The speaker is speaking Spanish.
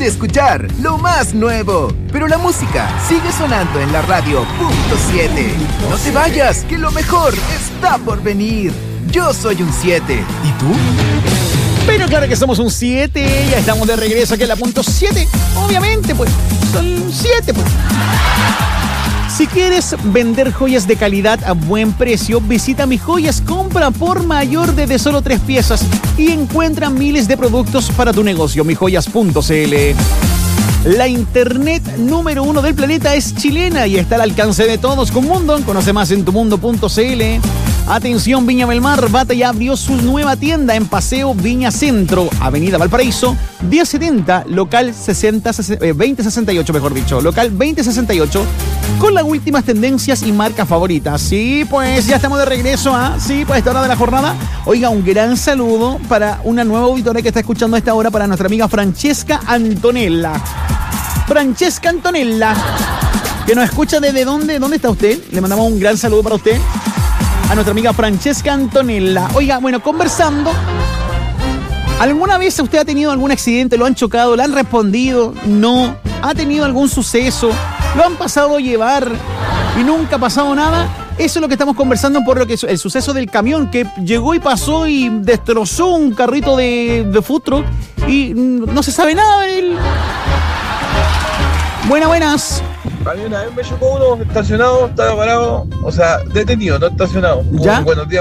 de escuchar lo más nuevo, pero la música sigue sonando en la radio punto 7. No te vayas, que lo mejor está por venir. Yo soy un 7. ¿Y tú? Pero claro que somos un 7, ya estamos de regreso aquí en la punto 7. Obviamente, pues, son 7, pues. Si quieres vender joyas de calidad a buen precio, visita Mi Joyas, compra por mayor de solo 3 piezas y encuentra miles de productos para tu negocio. mijoyas.cl. La internet número 1 del planeta es chilena y está al alcance de todos con Mundo. Conoce más en tumundo.cl. Atención, Viña del Mar, Bata ya abrió su nueva tienda en Paseo Viña Centro, Avenida Valparaíso, 1070, local 2068, mejor dicho, local 2068, con las últimas tendencias y marcas favoritas. Sí, pues ya estamos de regreso a esta hora de la jornada. Oiga, un gran saludo para una nueva auditora que está escuchando a esta hora, para nuestra amiga Francesca Antonella. Francesca Antonella, que nos escucha desde dónde está usted. Le mandamos un gran saludo para usted, a nuestra amiga Francesca Antonella. Oiga, bueno, conversando, ¿alguna vez usted ha tenido algún accidente? ¿Lo han chocado? ¿Le han respondido? ¿No? ¿Ha tenido algún suceso? ¿Lo han pasado a llevar y nunca ha pasado nada? Eso es lo que estamos conversando, por lo que el suceso del camión que llegó y pasó y destrozó un carrito de food truck y no se sabe nada de él. Buenas. A mí una vez me chocó uno estacionado, estaba parado, o sea, detenido, no estacionado. ¿Ya? Buenos días.